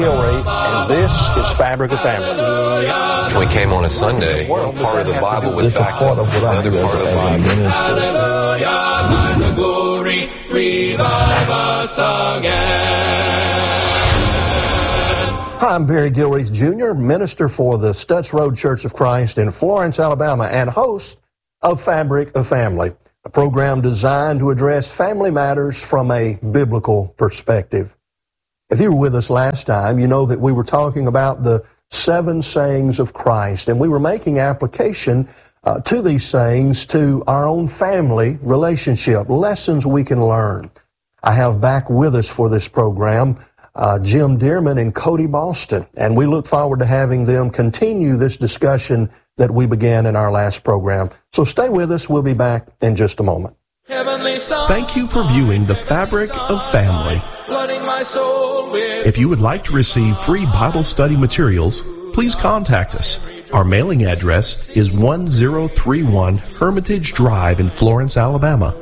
And this is Fabric of Family. We came on a Sunday. One part of the Bible was backed up with another part of the Bible. Hallelujah, the glory, revive us again. Hi, I'm Barry Gilreath Jr., minister for the Stutz Road Church of Christ in Florence, Alabama, and host of Fabric of Family, a program designed to address family matters from a biblical perspective. If you were with us last time, you know that we were talking about the 7 sayings of Christ, and we were making application to these sayings to our own family relationship, lessons we can learn. I have back with us for this program Jim Dearman and Cody Boston, and we look forward to having them continue this discussion that we began in our last program. So stay with us. We'll be back in just a moment. Thank you for viewing the Fabric of Family. If you would like to receive free Bible study materials, please contact us. Our mailing address is 1031 Hermitage Drive in Florence, Alabama,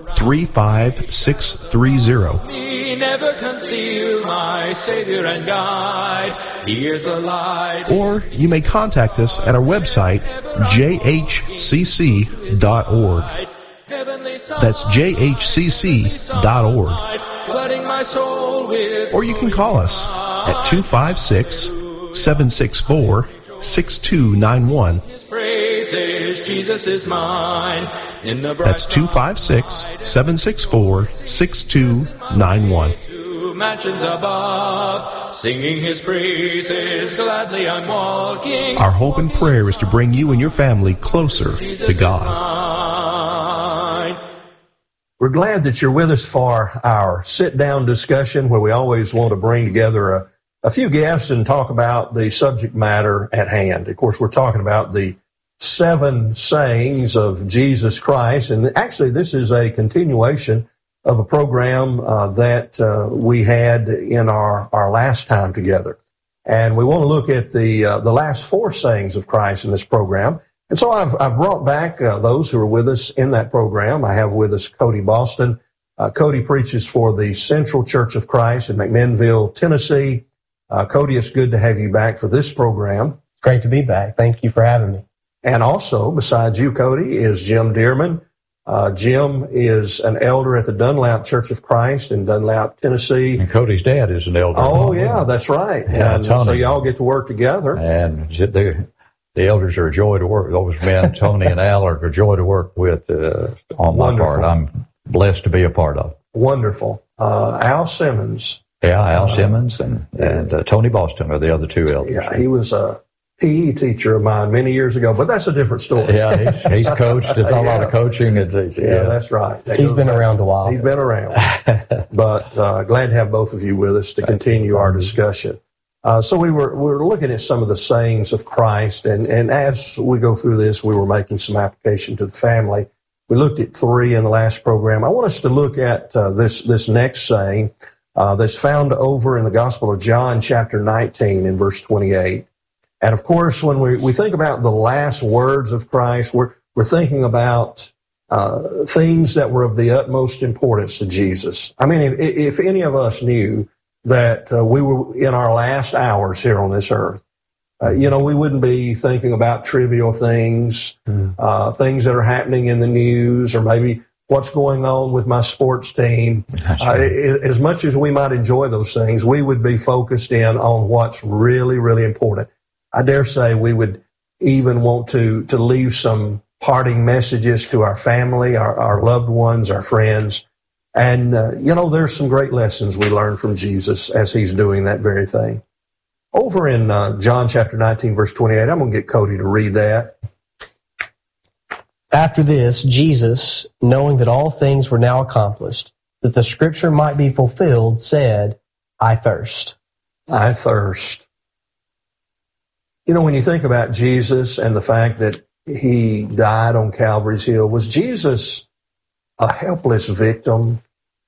35630. Never conceal my Savior and guide. He is a light. Or you may contact us at our website, jhcc.org. That's jhcc.org. Or you can call us at 256-764-6291. Jesus is mine. That's 256-764-6291. Mansions above, singing his praises, gladly I'm walking. Our hope and prayer is to bring you and your family closer to God. We're glad that you're with us for our sit-down discussion where we always want to bring together a few guests and talk about the subject matter at hand. Of course, we're talking about the 7 sayings of Jesus Christ, and actually this is a continuation of a program that we had in our last time together. And we want to look at the last 4 sayings of Christ in this program. And so I've brought back those who are with us in that program. I have with us Cody Boston. Cody preaches for the Central Church of Christ in McMinnville, Tennessee. Cody, it's good to have you back for this program. Great to be back. Thank you for having me. And also, besides you, Cody, is Jim Dearman. Jim is an elder at the Dunlap Church of Christ in Dunlap, Tennessee. And Cody's dad is an elder. Oh, yeah, that's right. Yeah, and so y'all get to work together. And the elders are a joy to work. Those men, Tony and Al, are a joy to work with on my part. I'm blessed to be a part of. Wonderful. Al Simmons. Yeah, Al Simmons and Tony Boston are the other 2 elders. Yeah, he was a PE teacher of mine many years ago, but that's a different story. Yeah, he's coached. It's a lot of coaching. Yeah, that's right. He's been around a while. He's been around. But glad to have both of you with us to continue our discussion. So we were looking at some of the sayings of Christ, and as we go through this, we were making some application to the family. We looked at 3 in the last program. I want us to look at this next saying that's found over in the Gospel of John, chapter 19, in verse 28. And of course, when we think about the last words of Christ, we're thinking about things that were of the utmost importance to Jesus. I mean, if any of us knew that we were in our last hours here on this earth, we wouldn't be thinking about trivial things, things that are happening in the news, or maybe what's going on with my sports team. As much as we might enjoy those things, we would be focused in on what's really, really important. I dare say we would even want to leave some parting messages to our family, our loved ones, our friends. And, there's some great lessons we learn from Jesus as he's doing that very thing. Over in John chapter 19, verse 28, I'm going to get Cody to read that. After this, Jesus, knowing that all things were now accomplished, that the scripture might be fulfilled, said, I thirst. I thirst. When you think about Jesus and the fact that he died on Calvary's Hill, was Jesus a helpless victim?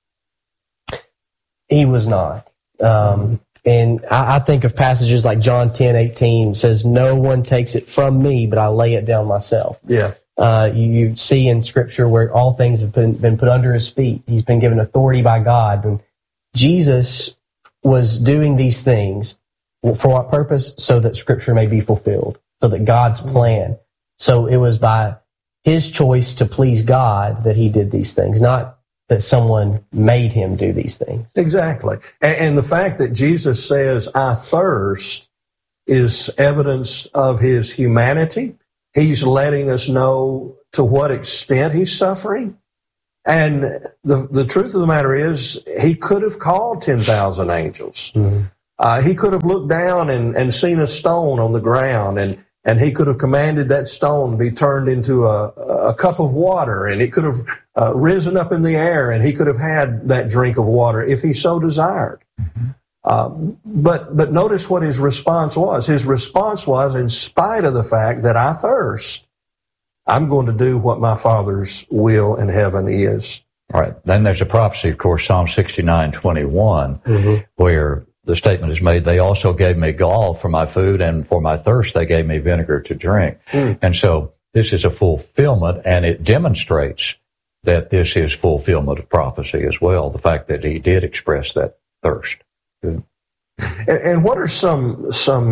He was not. And I think of passages like John 10:18 says, no one takes it from me, but I lay it down myself. Yeah. You see in Scripture where all things have been put under his feet. He's been given authority by God. And Jesus was doing these things For what purpose? So that Scripture may be fulfilled, so that God's plan. So it was by his choice to please God that he did these things, not that someone made him do these things. Exactly. And the fact that Jesus says, I thirst, is evidence of his humanity. He's letting us know to what extent he's suffering. And the truth of the matter is, he could have called 10,000 angels. Mm-hmm. He could have looked down and seen a stone on the ground, and he could have commanded that stone to be turned into a cup of water, and it could have risen up in the air, and he could have had that drink of water if he so desired. Mm-hmm. But notice what his response was. His response was, in spite of the fact that I thirst, I'm going to do what my Father's will in heaven is. All right. Then there's a prophecy, of course, Psalm 69:21, mm-hmm. where the statement is made, they also gave me gall for my food, and for my thirst they gave me vinegar to drink. Mm. And so this is a fulfillment, and it demonstrates that this is fulfillment of prophecy as well, the fact that he did express that thirst. Good. And what are some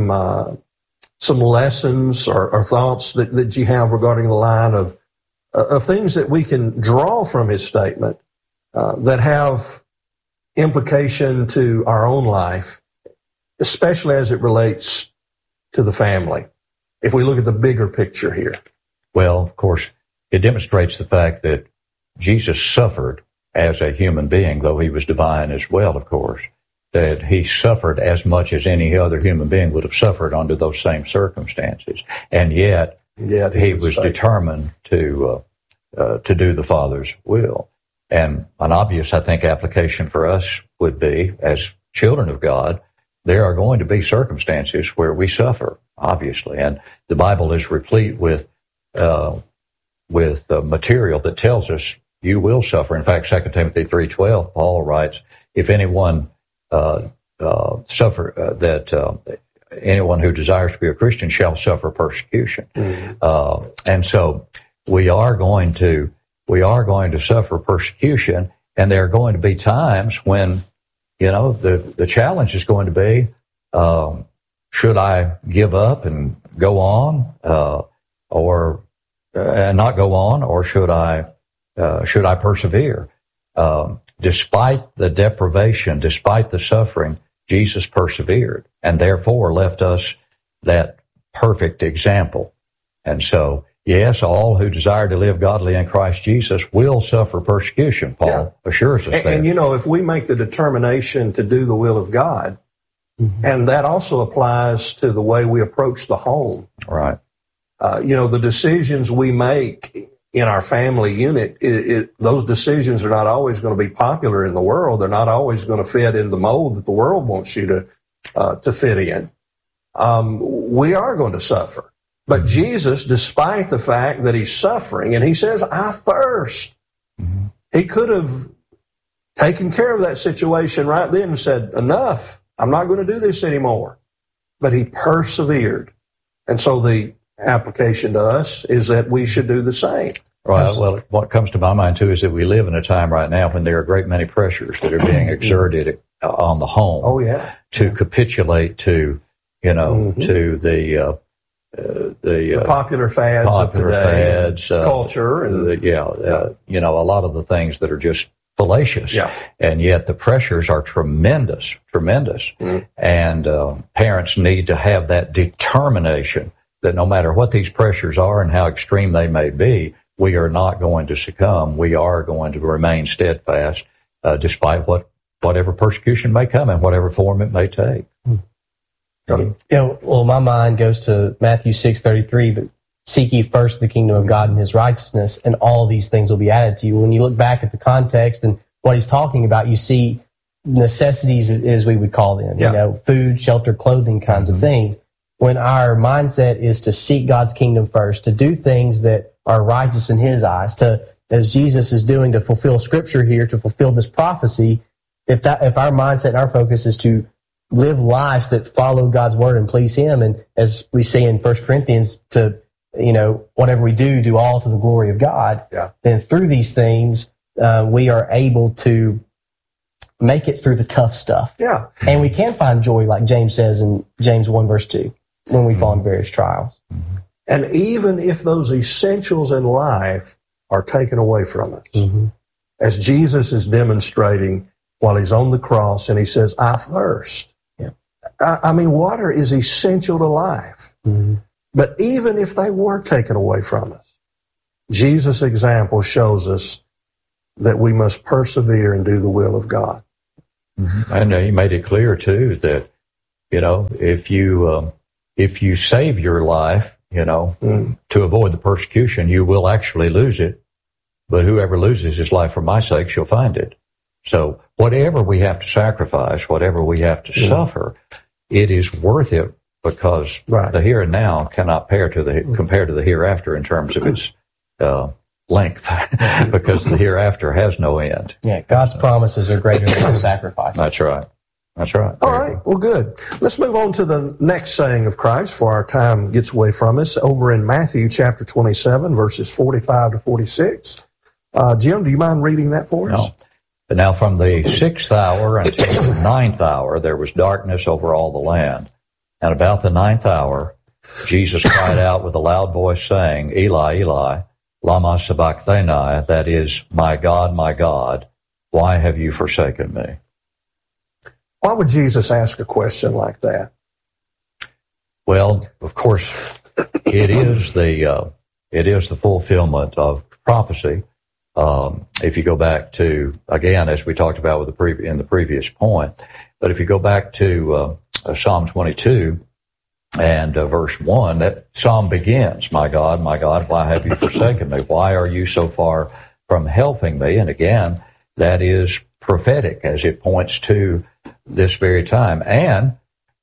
lessons or thoughts that you have regarding the line of things that we can draw from his statement that have implication to our own life, especially as it relates to the family, if we look at the bigger picture here? Well, of course, it demonstrates the fact that Jesus suffered as a human being, though he was divine as well, of course, that he suffered as much as any other human being would have suffered under those same circumstances. And yet he was determined to do the Father's will. And an obvious, I think, application for us would be, as children of God, there are going to be circumstances where we suffer, obviously. And the Bible is replete with material that tells us you will suffer. In fact, 2 Timothy 3:12, Paul writes, if anyone anyone who desires to be a Christian shall suffer persecution. Mm-hmm. And so we are going to suffer persecution, and there are going to be times when, the challenge is going to be, should I give up and go on, or not go on, or should I persevere? Despite the deprivation, despite the suffering, Jesus persevered, and therefore left us that perfect example. And so, yes, all who desire to live godly in Christ Jesus will suffer persecution. Paul assures us that. And if we make the determination to do the will of God, mm-hmm. and that also applies to the way we approach the home. Right. The decisions we make in our family unit, those decisions are not always going to be popular in the world. They're not always going to fit in the mold that the world wants you to fit in. We are going to suffer. But Jesus, despite the fact that he's suffering, and he says, I thirst, mm-hmm. he could have taken care of that situation right then and said, enough, I'm not going to do this anymore. But he persevered. And so the application to us is that we should do the same. Right. Well, what comes to my mind, too, is that we live in a time right now when there are a great many pressures that are being exerted on the home. Oh, yeah. To capitulate to, mm-hmm. to the popular fads of today, culture, and a lot of the things that are just fallacious. Yeah. And yet the pressures are tremendous. Mm-hmm. And parents need to have that determination that no matter what these pressures are and how extreme they may be, we are not going to succumb. We are going to remain steadfast, despite whatever persecution may come and whatever form it may take. My mind goes to Matthew 6:33, but seek ye first the kingdom of God and his righteousness, and all these things will be added to you. When you look back at the context and what he's talking about, you see necessities, as we would call them, food, shelter, clothing kinds mm-hmm. of things. When our mindset is to seek God's kingdom first, to do things that are righteous in his eyes, to, as Jesus is doing, to fulfill scripture here, to fulfill this prophecy, if our mindset and our focus is to live lives that follow God's word and please him, and as we see in 1 Corinthians, to, whatever we do all to the glory of God, then through these things, we are able to make it through the tough stuff. Yeah. And we can find joy, like James says in James 1 verse 2, when we fall in various trials. And even if those essentials in life are taken away from us, as Jesus is demonstrating while he's on the cross and he says, I thirst. Yeah. I mean, water is essential to life. But even if they were taken away from us, Jesus' example shows us that we must persevere and do the will of God. And he made it clear too that, if you save your life, to avoid the persecution, you will actually lose it. But whoever loses his life for my sake shall find it. So whatever we have to sacrifice, whatever we have to suffer, it is worth it, because the here and now cannot compare to the hereafter in terms of its length, because the hereafter has no end. Yeah, God's promises are greater than the sacrifice. That's right. That's right. All right. Well, good. Let's move on to the next saying of Christ before our time gets away from us. Over in Matthew chapter 27, verses 45 to 46. Jim, do you mind reading that for us? No. But now from the 6th hour until the 9th hour, there was darkness over all the land. And about the 9th hour, Jesus cried out with a loud voice, saying, Eli, Eli, lama sabachthani, that is, my God, why have you forsaken me? Why would Jesus ask a question like that? Well, of course, it is the fulfillment of prophecy. If you go back to, again, as we talked about in the previous point, but if you go back to Psalm 22 and verse 1, that psalm begins, my God, why have you forsaken me? Why are you so far from helping me? And again, that is prophetic as it points to this very time. And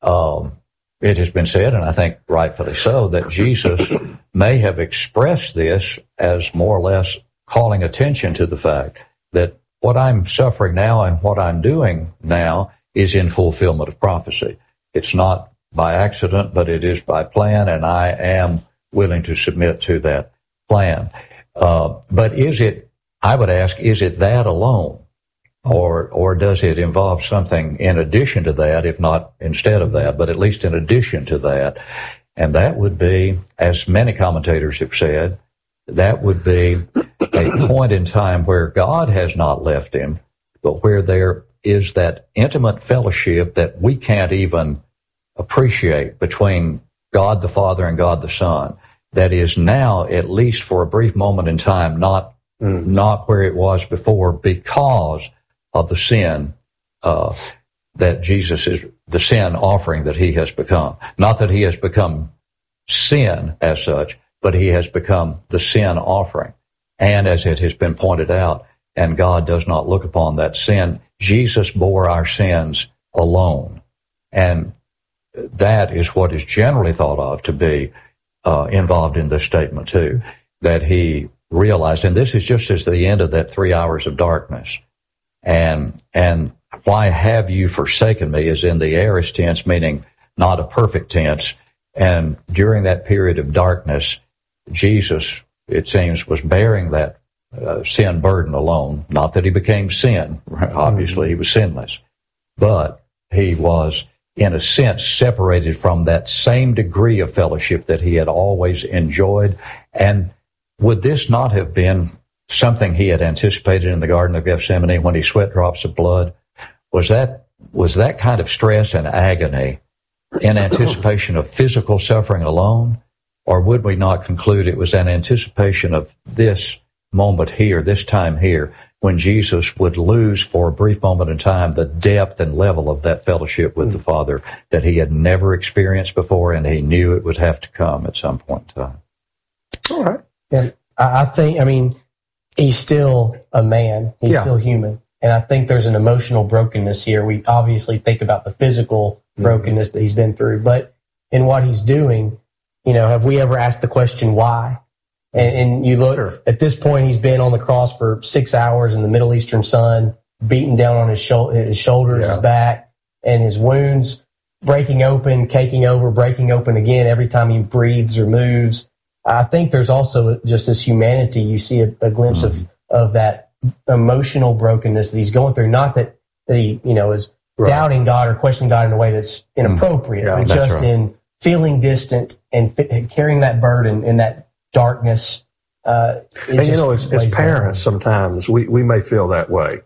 it has been said, and I think rightfully so, that Jesus may have expressed this as more or less calling attention to the fact that what I'm suffering now and what I'm doing now is in fulfillment of prophecy. It's not by accident, but it is by plan, and I am willing to submit to that plan. But I would ask, is it that alone? Or does it involve something in addition to that, if not instead of that, but at least in addition to that? And that would be, as many commentators have said, that would be a point in time where God has not left him, but where there is that intimate fellowship that we can't even appreciate between God the Father and God the Son, that is now, at least for a brief moment in time, not where it was before, because of the sin that Jesus is, the sin offering that he has become. Not that he has become sin as such, but he has become the sin offering. And as it has been pointed out, and God does not look upon that sin, Jesus bore our sins alone. And that is what is generally thought of to be involved in this statement too, that he realized, and this is just as the end of that 3 hours of darkness. And why have you forsaken me is in the aorist tense, meaning not a perfect tense. And during that period of darkness, Jesus, it seems, was bearing that sin burden alone. Not that he became sin. Obviously, he was sinless. But he was, in a sense, separated from that same degree of fellowship that he had always enjoyed. And would this not have been something he had anticipated in the Garden of Gethsemane when he sweat drops of blood? Was that kind of stress and agony in anticipation of physical suffering alone? Or would we not conclude it was an anticipation of this moment here, this time here, when Jesus would lose for a brief moment in time the depth and level of that fellowship with the Father that he had never experienced before, and he knew it would have to come at some point in time? All right. And I think, he's still a man. He's still human. And I think there's an emotional brokenness here. We obviously think about the physical brokenness that he's been through, but in what he's doing, have we ever asked the question why? And you look, at this point, he's been on the cross for 6 hours in the Middle Eastern sun, beaten down on his shoulders, his back, and his wounds breaking open, caking over, breaking open again every time he breathes or moves. I think there's also just this humanity. You see a glimpse of that emotional brokenness that he's going through. Not that that he, is doubting God or questioning God in a way that's inappropriate, but just in feeling distant and carrying that burden in that darkness. And as parents, sometimes we may feel that way.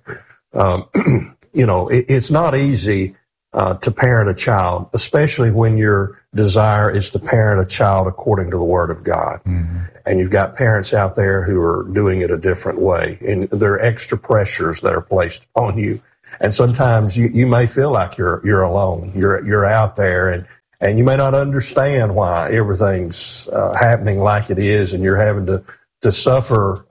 It's not easy to parent a child, especially when your desire is to parent a child according to the Word of God. Mm-hmm. And you've got parents out there who are doing it a different way, and there are extra pressures that are placed on you. And sometimes you may feel like you're alone. You're out there, and you may not understand why everything's happening like it is, and you're having to suffer,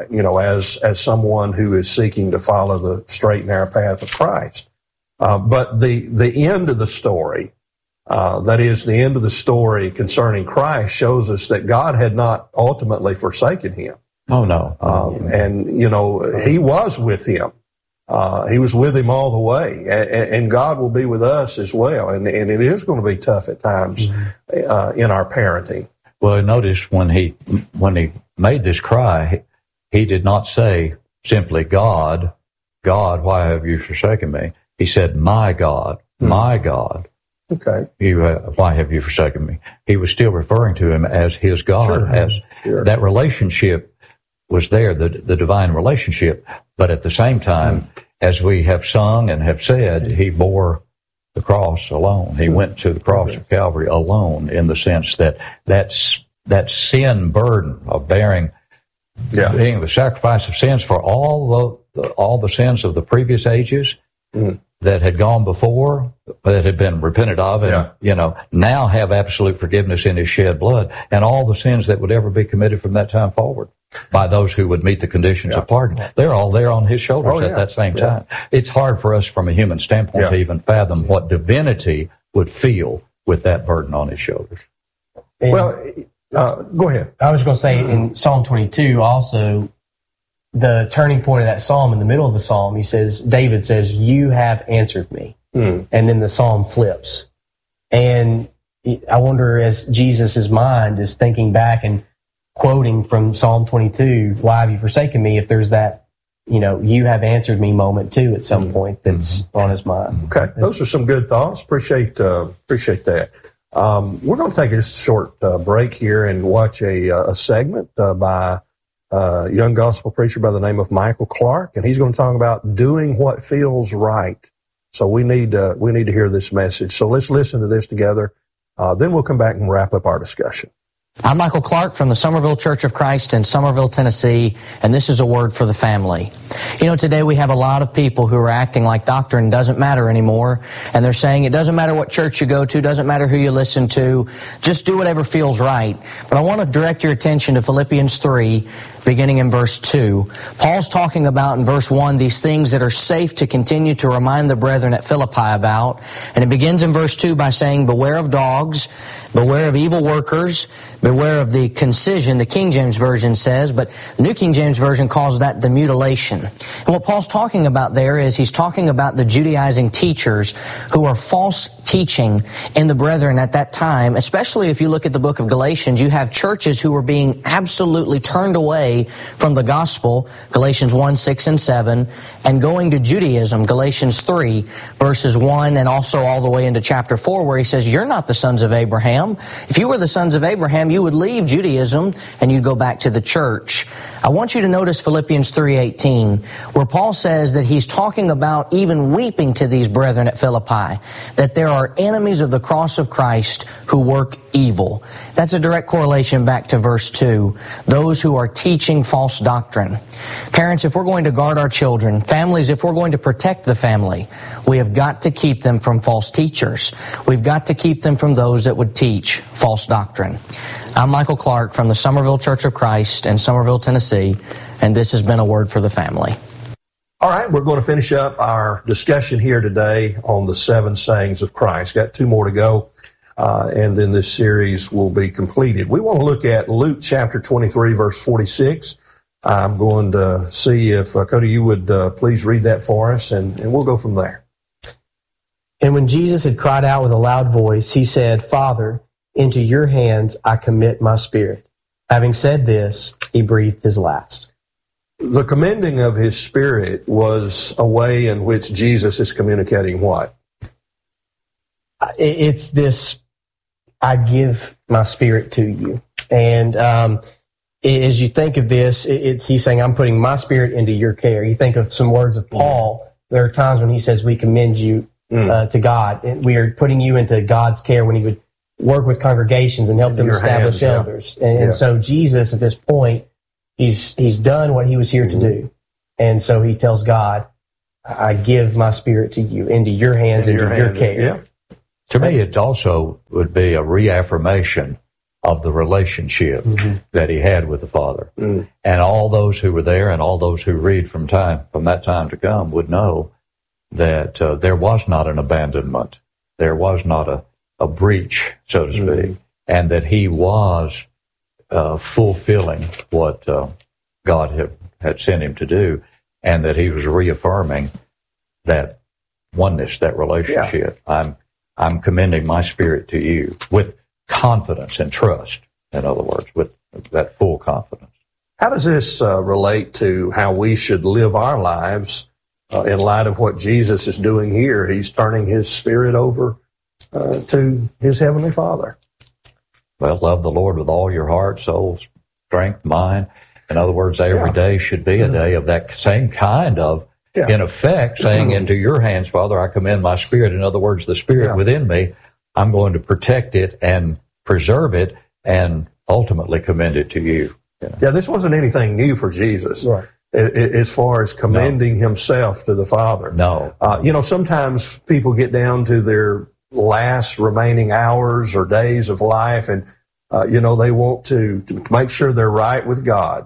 as someone who is seeking to follow the straight and narrow path of Christ. But the end of the story, that is the end of the story concerning Christ, shows us that God had not ultimately forsaken him. Oh, no. He was with him. He was with him all the way, and God will be with us as well. And it is going to be tough at times in our parenting. Well, notice when he made this cry, he did not say simply, God, why have you forsaken me? He said, my God, my God. Okay. Why have you forsaken me? He was still referring to him as his God, sure. That relationship was there, the divine relationship. But at the same time, as we have sung and have said, he bore the cross alone. He went to the cross of Calvary alone, in the sense that sin burden of being the sacrifice of sins for all the sins of the previous ages that had gone before, that had been repented of, and now have absolute forgiveness in his shed blood, and all the sins that would ever be committed from that time forward by those who would meet the conditions of pardon. They're all there on his shoulders at that same time. It's hard for us from a human standpoint to even fathom what divinity would feel with that burden on his shoulders. And, go ahead. I was going to say in Psalm 22 also, the turning point of that psalm, in the middle of the psalm, David says, you have answered me. And then the psalm flips. And I wonder, as Jesus' mind is thinking back and quoting from Psalm 22, why have you forsaken me, if there's that, you have answered me moment too at some point that's on his mind. Okay. Those are some good thoughts. Appreciate that. We're going to take a short break here and watch a segment by a young gospel preacher by the name of Michael Clark, and he's going to talk about doing what feels right. So we need to hear this message. So let's listen to this together. Then we'll come back and wrap up our discussion. I'm Michael Clark from the Somerville Church of Christ in Somerville, Tennessee, and this is a word for the family. Today we have a lot of people who are acting like doctrine doesn't matter anymore, and they're saying it doesn't matter what church you go to, doesn't matter who you listen to, just do whatever feels right. But I want to direct your attention to Philippians 3, beginning in verse 2. Paul's talking about in verse 1 these things that are safe to continue to remind the brethren at Philippi about. And it begins in verse 2 by saying, beware of dogs, beware of evil workers, beware of the concision, the King James Version says, but the New King James Version calls that the mutilation. And what Paul's talking about there is he's talking about the Judaizing teachers who are false teaching in the brethren at that time, especially if you look at the book of Galatians. You have churches who were being absolutely turned away from the gospel, Galatians 1, 6, and 7, and going to Judaism, Galatians 3, verses 1, and also all the way into chapter 4, where he says, you're not the sons of Abraham. If you were the sons of Abraham, you would leave Judaism and you'd go back to the church. I want you to notice Philippians 3:18, where Paul says that he's talking about even weeping to these brethren at Philippi, that there are enemies of the cross of Christ who work evil. That's a direct correlation back to verse 2, those who are teaching false doctrine. Parents, if we're going to guard our children, families, if we're going to protect the family, we have got to keep them from false teachers. We've got to keep them from those that would teach false doctrine. I'm Michael Clark from the Somerville Church of Christ in Somerville, Tennessee, and this has been a word for the family. All right, we're going to finish up our discussion here today on the 7 sayings of Christ. Got 2 more to go, and then this series will be completed. We want to look at Luke chapter 23, verse 46. I'm going to see if, Cody, you would please read that for us, and we'll go from there. And when Jesus had cried out with a loud voice, he said, Father, into your hands I commit my spirit. Having said this, he breathed his last. the commending of his Spirit was a way in which Jesus is communicating what? It's this, I give my Spirit to you. And as you think of this, he's saying, I'm putting my Spirit into your care. You think of some words of Paul. There are times when he says, we commend you to God. We are putting you into God's care when he would work with congregations and help them establish elders. And so Jesus, at this point, he's done what he was here to do. And so he tells God, I give my Spirit to you, into your hands, into your care. Yeah. To me, it also would be a reaffirmation of the relationship that he had with the Father. And all those who were there and all those who read from that time to come would know that there was not an abandonment. There was not a breach, so to speak, and that he was fulfilling what God had sent him to do, and that he was reaffirming that oneness, that relationship. Yeah. I'm commending my Spirit to you with confidence and trust, in other words, with that full confidence. How does this relate to how we should live our lives in light of what Jesus is doing here? He's turning his Spirit over to his Heavenly Father. Well, love the Lord with all your heart, soul, strength, mind. In other words, every day should be a day of that same kind of, in effect, saying, into your hands, Father, I commend my Spirit. In other words, the Spirit within me, I'm going to protect it and preserve it and ultimately commend it to you. Yeah, this wasn't anything new for Jesus. Right. As far as commending himself to the Father. No. Sometimes people get down to their last remaining hours or days of life and, they want to make sure they're right with God,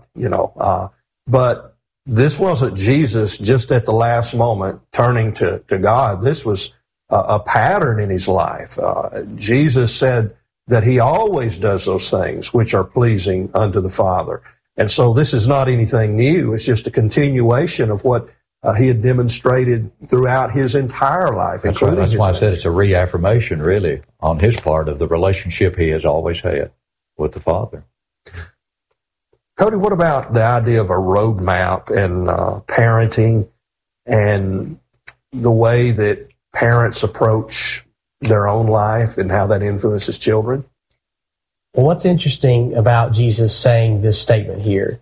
but this wasn't Jesus just at the last moment turning to God. This was a pattern in his life. Jesus said that he always does those things which are pleasing unto the Father. And so this is not anything new. It's just a continuation of what he had demonstrated throughout his entire life. That's right. That's why I said it's a reaffirmation, really, on his part of the relationship he has always had with the Father. Cody, what about the idea of a roadmap and parenting and the way that parents approach their own life and how that influences children? Well, what's interesting about Jesus saying this statement here,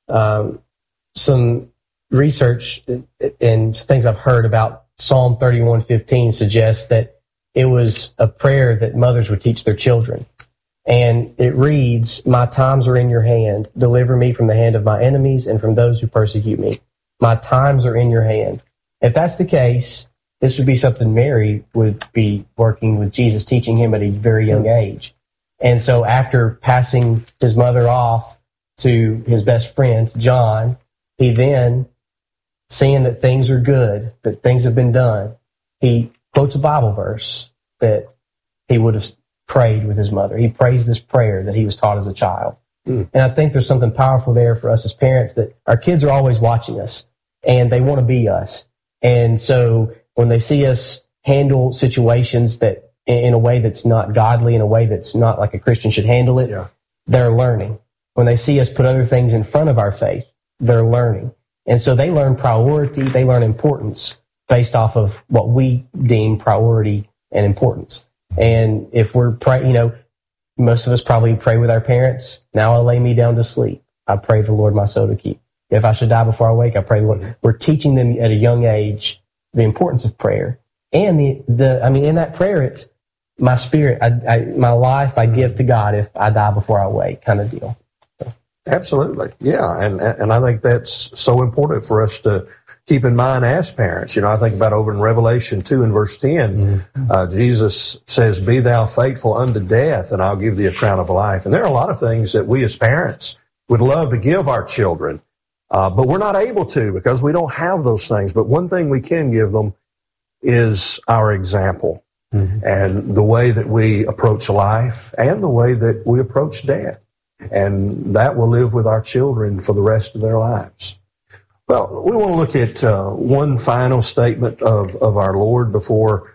some research and things I've heard about Psalm 31:15 suggests that it was a prayer that mothers would teach their children. And it reads, my times are in your hand. Deliver me from the hand of my enemies and from those who persecute me. My times are in your hand. If that's the case, this would be something Mary would be working with Jesus, teaching him at a very young age. And so after passing his mother off to his best friend, John, he then, seeing that things are good, that things have been done, he quotes a Bible verse that he would have prayed with his mother. He prays this prayer that he was taught as a child. And I think there's something powerful there for us as parents, that our kids are always watching us and they want to be us. And so when they see us handle situations that in a way that's not godly, in a way that's not like a Christian should handle it, they're learning. When they see us put other things in front of our faith, they're learning. And so they learn priority, they learn importance based off of what we deem priority and importance. And if we're most of us probably pray with our parents, now I'll lay me down to sleep. I pray the Lord my soul to keep. If I should die before I wake, I pray the Lord. We're teaching them at a young age the importance of prayer. And in that prayer, it's my spirit, my life I give to God if I die before I wake, kind of deal. So. Absolutely. Yeah. And I think that's so important for us to keep in mind as parents. I think about over in Revelation 2 and verse 10, Jesus says, be thou faithful unto death, and I'll give thee a crown of life. And there are a lot of things that we as parents would love to give our children, but we're not able to because we don't have those things. But one thing we can give them is our example and the way that we approach life and the way that we approach death. And that will live with our children for the rest of their lives. Well, we want to look at one final statement of our Lord before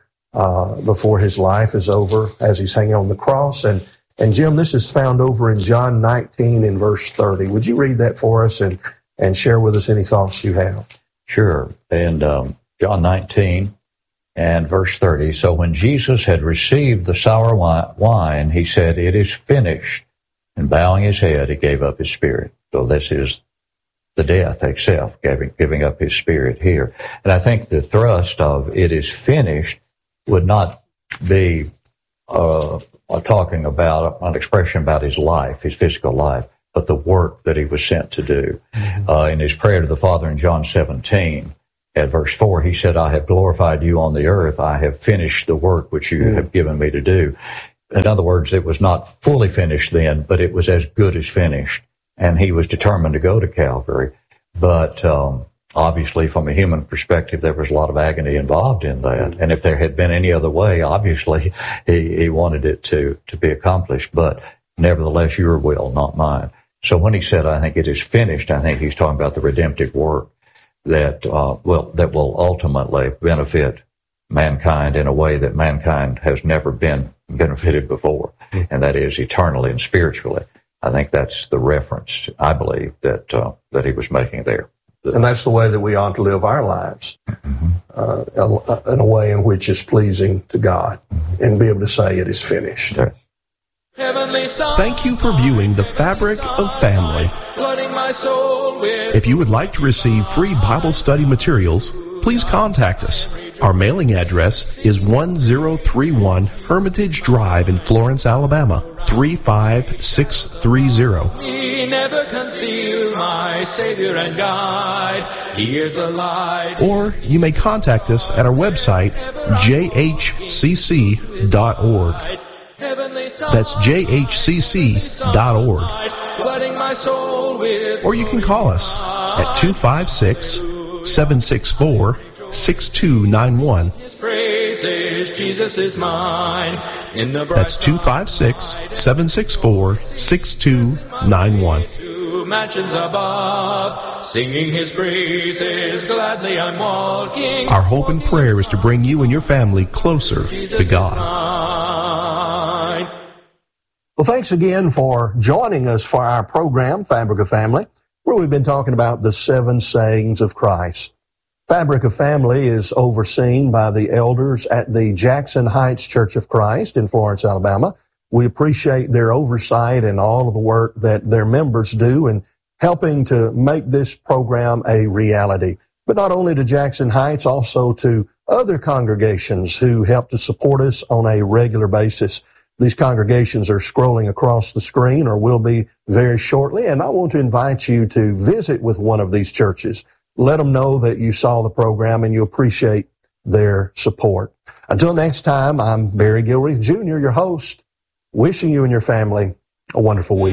his life is over, as he's hanging on the cross. And Jim, this is found over in John 19 in verse 30. Would you read that for us and and share with us any thoughts you have. Sure. And John 19 and verse 30. So when Jesus had received the sour wine, he said, "It is finished." And bowing his head, he gave up his spirit. So this is the death itself, giving up his spirit here. And I think the thrust of "it is finished" would not be talking about an expression about his life, his physical life, but the work that he was sent to do. In his prayer to the Father in John 17, at verse 4, he said, "I have glorified you on the earth. I have finished the work which you have given me to do." In other words, it was not fully finished then, but it was as good as finished. And he was determined to go to Calvary. But obviously, from a human perspective, there was a lot of agony involved in that. And if there had been any other way, obviously, he wanted it to be accomplished. But nevertheless, your will, not mine. So when he said, "I think it is finished," I think he's talking about the redemptive work that will ultimately benefit mankind in a way that mankind has never been benefited before, and that is eternally and spiritually. I think that's the reference, I believe, that he was making there. And that's the way that we ought to live our lives, in a way in which is pleasing to God, and be able to say it is finished. Yes. Thank you for viewing The Fabric of Family. If you would like to receive free Bible study materials, please contact us. Our mailing address is 1031 Hermitage Drive in Florence, Alabama, 35630. He never concealed my Savior and guide. He is a light. Or you may contact us at our website, jhcc.org. That's jhcc.org. Or you can call us at 256-764-6291. Jesus is mine. That's 256-764-6291. Mansions above, singing his praises, gladly I'm walking. Our hope and prayer is to bring you and your family closer to God. Well, thanks again for joining us for our program, Fabric of Family, where we've been talking about the 7 sayings of Christ. Fabric of Family is overseen by the elders at the Jackson Heights Church of Christ in Florence, Alabama. We appreciate their oversight and all of the work that their members do in helping to make this program a reality. But not only to Jackson Heights, also to other congregations who help to support us on a regular basis. These congregations are scrolling across the screen, or will be very shortly, and I want to invite you to visit with one of these churches. Let them know that you saw the program and you appreciate their support. Until next time, I'm Barry Gilreath Jr., your host, wishing you and your family a wonderful week.